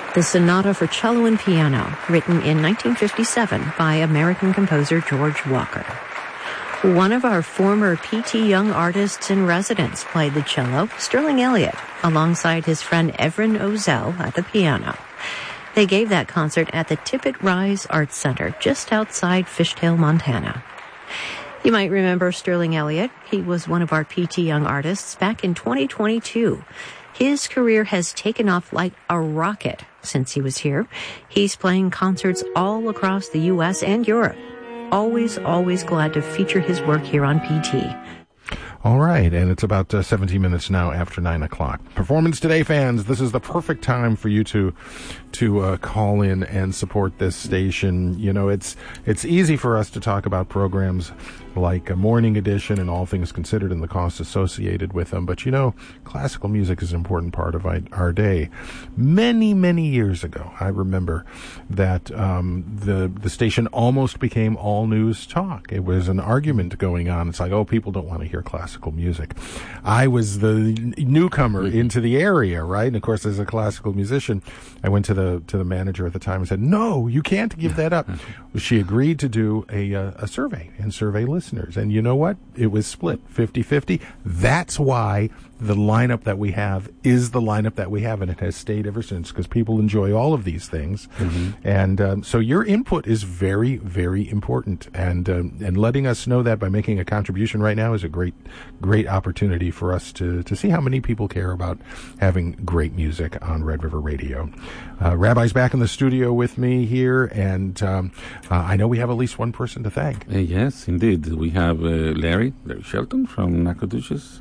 the Sonata for Cello and Piano, written in 1957 by American composer George Walker. One of our former P.T. Young artists in residence played the cello, Sterling Elliott, alongside his friend Evren Ozell at the piano. They gave that concert at the Tippett Rise Arts Center, just outside Fishtail, Montana. You might remember Sterling Elliott. He was one of our P.T. Young artists back in 2022. His career has taken off like a rocket since he was here. He's playing concerts all across the U.S. and Europe. Always, always glad to feature his work here on PT. All right, and it's about 17 minutes now after 9 o'clock. Performance Today fans, this is the perfect time for you to call in and support this station. You know, it's easy for us to talk about programs like a Morning Edition and All Things Considered and the costs associated with them, but you know, classical music is an important part of our day. Many, many years ago, I remember that the station almost became all news talk. It was an argument going on. It's like, oh, people don't want to hear classical music. I was the newcomer into the area, right? And of course, as a classical musician, I went to the manager at the time and said, no, you can't give that up. She agreed to do a survey and survey listeners. And you know what? It was split 50-50. That's why the lineup that we have is the lineup that we have, and it has stayed ever since, because people enjoy all of these things. And so your input is very, very important. And letting us know that by making a contribution right now is a great opportunity for us to see how many people care about having great music on Red River Radio. Rabbi's back in the studio with me here, and I know we have at least one person to thank. Yes, indeed. We have Larry Shelton from Nacogdoches.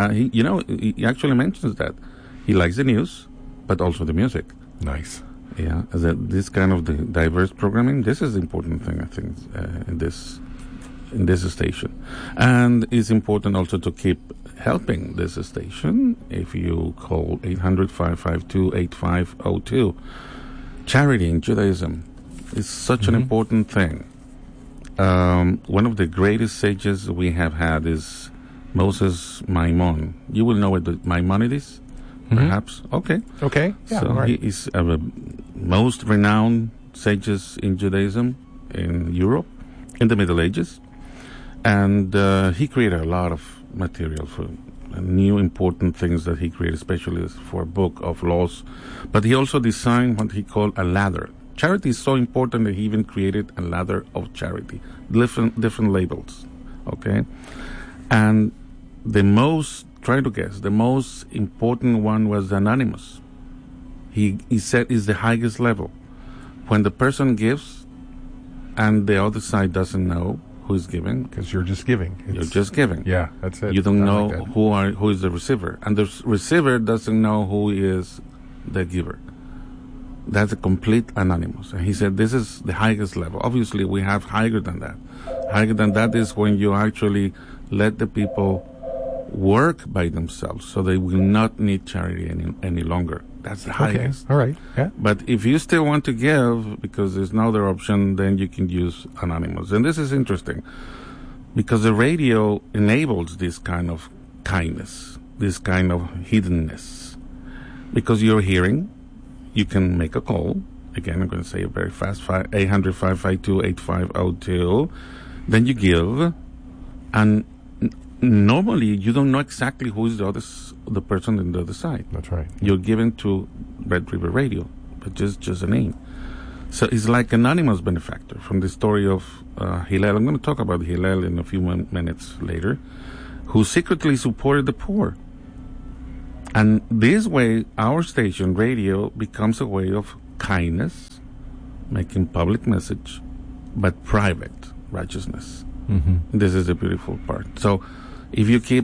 He actually mentions that he likes the news, but also the music. Nice. Yeah, this kind of the diverse programming, this is the important thing, I think, in this station. And it's important also to keep helping this station. If you call 800-552-8502, charity in Judaism is such an important thing. One of the greatest sages we have had is Moses Maimon. You will know what Maimonides, perhaps? Okay. Yeah, so he is a most renowned sages in Judaism in Europe in the Middle Ages. And he created a lot of material for new important things that he created, especially for a book of laws. But he also designed what he called a ladder. Charity is so important that he even created a ladder of charity, different labels, okay? And the most important one was anonymous. He said is the highest level. When the person gives and the other side doesn't know who is giving. Because you're just giving. You're just giving. Yeah, that's it. You don't know who is the receiver. And the receiver doesn't know who is the giver. That's a complete anonymous. And he said this is the highest level. Obviously, we have higher than that. Higher than that is when you actually let the people work by themselves, so they will not need charity any longer. That's the highest. All right. Yeah. But if you still want to give, because there's no other option, then you can use anonymous. And this is interesting, because the radio enables this kind of kindness, this kind of hiddenness. Because you're hearing, you can make a call. Again, I'm going to say it very fast, 800-552-8502. Then you give, and normally you don't know exactly who is the person on the other side. That's right. You're giving to Red River Radio, but just a name. So it's like anonymous benefactor from the story of Hillel. I'm going to talk about Hillel in a few minutes later, who secretly supported the poor. And this way, our station, radio, becomes a way of kindness, making public message, but private righteousness. This is the beautiful part. So if you keep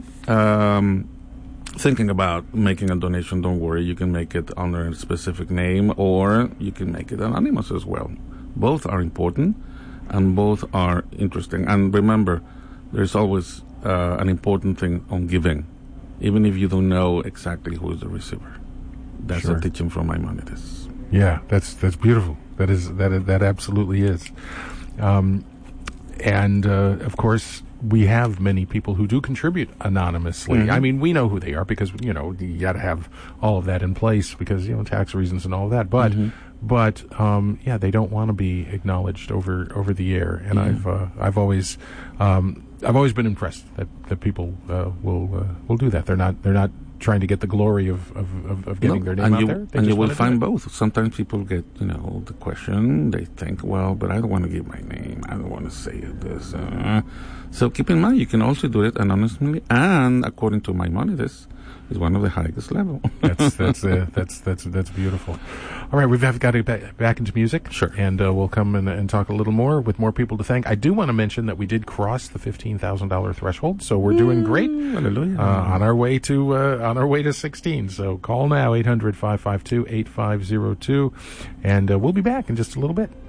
thinking about making a donation, don't worry. You can make it under a specific name, or you can make it anonymous as well. Both are important, and both are interesting. And remember, there's always an important thing on giving, even if you don't know exactly who is the receiver. That's a teaching from Maimonides. Yeah, that's beautiful. That absolutely is. And of course, we have many people who do contribute anonymously. Mm-hmm. I mean, we know who they are because, you got to have all of that in place because, tax reasons and all of that. But, they don't want to be acknowledged over the air. And I've always been impressed that people will do that. They're not trying to get the glory of getting their name out there. And you will find both. Sometimes people get, the question. They think, well, but I don't want to give my name. I don't want to say this. So keep in mind, you can also do it anonymously, and according to Maimonides, is one of the highest level. That's beautiful. All right, we've got to get back into music. Sure. And we'll come and talk a little more with more people to thank. I do want to mention that we did cross the $15,000 threshold, so we're doing great. Hallelujah. On our way to 16. So call now 800-552-8502, and we'll be back in just a little bit.